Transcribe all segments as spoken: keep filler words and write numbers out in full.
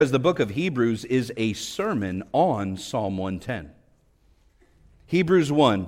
As the book of Hebrews is a sermon on Psalm one ten. Hebrews one,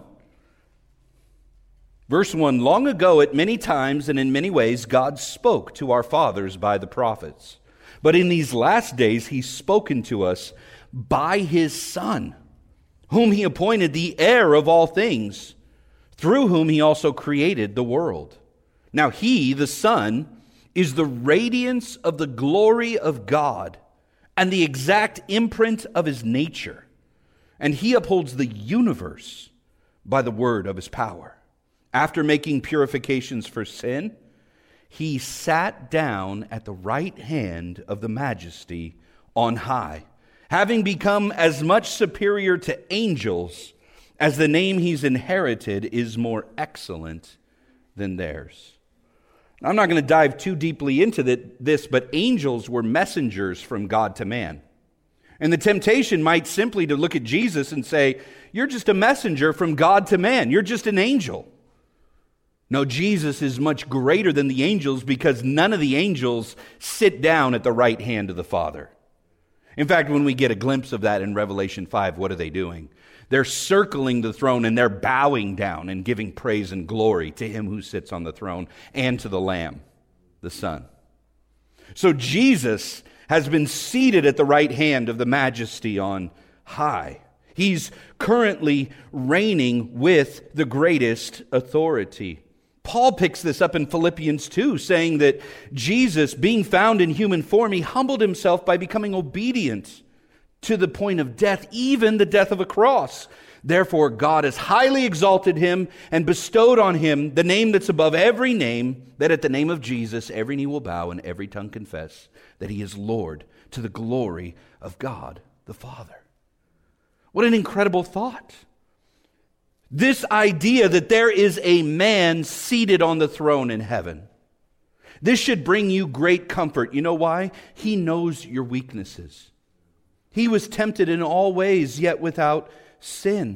verse one, long ago at many times and in many ways God spoke to our fathers by the prophets. But in these last days He's spoken to us by His Son, whom He appointed the heir of all things, through whom He also created the world. Now He, the Son, is the radiance of the glory of God and the exact imprint of His nature. And He upholds the universe by the word of His power. After making purifications for sin, He sat down at the right hand of the Majesty on high, having become as much superior to angels as the name He's inherited is more excellent than theirs. I'm not going to dive too deeply into this, but angels were messengers from God to man. And the temptation might simply to look at Jesus and say, you're just a messenger from God to man. You're just an angel. No, Jesus is much greater than the angels because none of the angels sit down at the right hand of the Father. In fact, when we get a glimpse of that in Revelation five, what are they doing? They're circling the throne and they're bowing down and giving praise and glory to Him who sits on the throne and to the Lamb, the Son. So Jesus has been seated at the right hand of the Majesty on high. He's currently reigning with the greatest authority. Paul picks this up in Philippians two, saying that Jesus, being found in human form, He humbled Himself by becoming obedient to the point of death, even the death of a cross. Therefore, God has highly exalted Him and bestowed on Him the name that's above every name, that at the name of Jesus every knee will bow and every tongue confess that He is Lord, to the glory of God the Father. What an incredible thought. This idea that there is a man seated on the throne in heaven. This should bring you great comfort. You know why? He knows your weaknesses. He was tempted in all ways, yet without sin.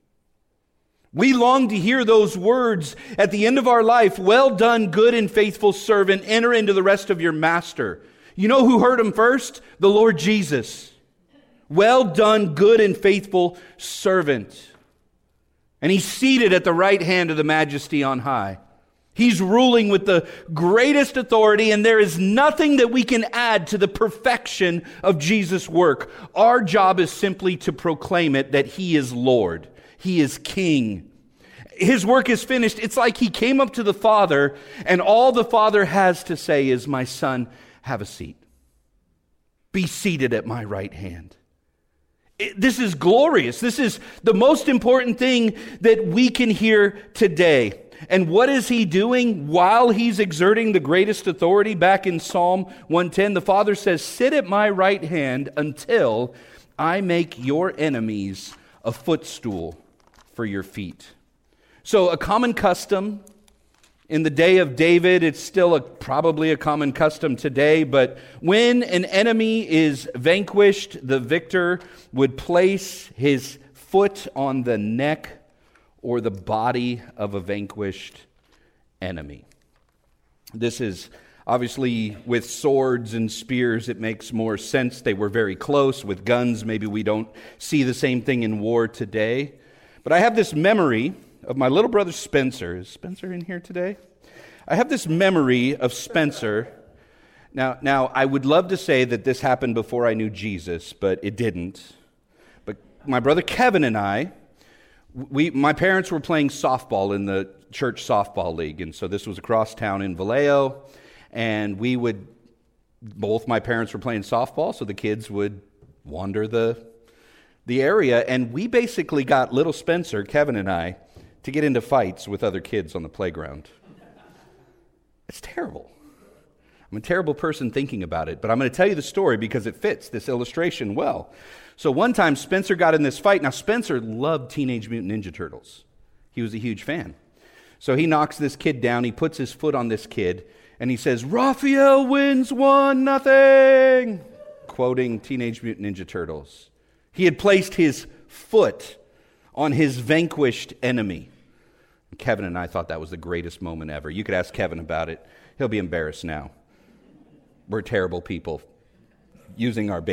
We long to hear those words at the end of our life, well done, good and faithful servant, enter into the rest of your master. You know who heard them first? The Lord Jesus. Well done, good and faithful servant. And He's seated at the right hand of the Majesty on high. He's ruling with the greatest authority, and there is nothing that we can add to the perfection of Jesus' work. Our job is simply to proclaim it, that He is Lord. He is King. His work is finished. It's like He came up to the Father, and all the Father has to say is, my Son, have a seat. Be seated at my right hand. It, this is glorious. This is the most important thing that we can hear today. And what is He doing while He's exerting the greatest authority? Back in Psalm one ten, the Father says, sit at my right hand until I make your enemies a footstool for your feet. So a common custom in the day of David, it's still a, probably a common custom today, but when an enemy is vanquished, the victor would place his foot on the neck or the body of a vanquished enemy. This is obviously with swords and spears, it makes more sense. They were very close. With guns, maybe we don't see the same thing in war today. But I have this memory of my little brother Spencer. Is Spencer in here today? I have this memory of Spencer. Now, now I would love to say that this happened before I knew Jesus, but it didn't. But my brother Kevin and I, We, my parents were playing softball in the church softball league, and so this was across town in Vallejo, and we would, both my parents were playing softball, so the kids would wander the, the area, and we basically got little Spencer, Kevin and I, to get into fights with other kids on the playground. It's terrible. I'm a terrible person thinking about it, but I'm going to tell you the story because it fits this illustration well. So one time Spencer got in this fight. Now Spencer loved Teenage Mutant Ninja Turtles. He was a huge fan. So he knocks this kid down. He puts his foot on this kid and he says, "Raphael wins one nothing," quoting Teenage Mutant Ninja Turtles. He had placed his foot on his vanquished enemy. Kevin and I thought that was the greatest moment ever. You could ask Kevin about it. He'll be embarrassed now. We're terrible people. using our